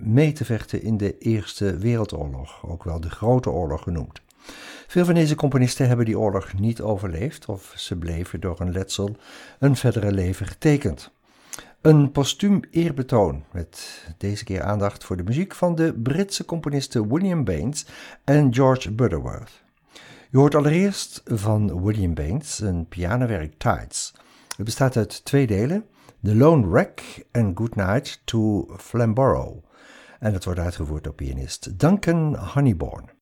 mee te vechten in de Eerste Wereldoorlog, ook wel de Grote Oorlog genoemd. Veel van deze componisten hebben die oorlog niet overleefd of ze bleven door hun letsel een verdere leven getekend. Een postuum eerbetoon met deze keer aandacht voor de muziek van de Britse componisten William Baines en George Butterworth. Je hoort allereerst van William Baines een pianowerk Tides. Het bestaat uit 2 delen, The Lone Wreck en Good Night to Flamborough. En het wordt uitgevoerd door pianist Duncan Honeybourne.